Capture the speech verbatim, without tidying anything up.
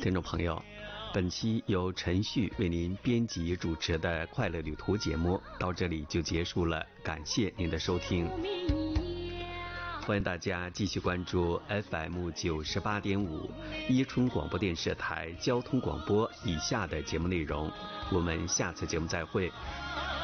听众朋友，本期由陈旭为您编辑主持的快乐旅途节目到这里就结束了，感谢您的收听。欢迎大家继续关注 F M 九十八点五伊春广播电视台交通广播以下的节目内容，我们下次节目再会。